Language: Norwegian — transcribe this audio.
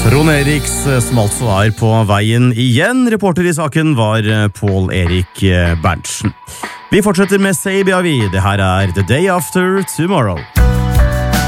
Trond Eriks, som altså på veien igjen. Reporter i saken var Pål Erik Berntsen. Vi fortsetter med Sabia vi. Det her The Day After Tomorrow.